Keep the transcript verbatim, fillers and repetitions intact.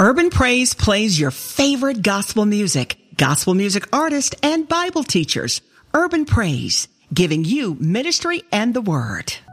Urban Praise plays your favorite gospel music, gospel music artists, and Bible teachers. Urban Praise, giving you ministry and the word.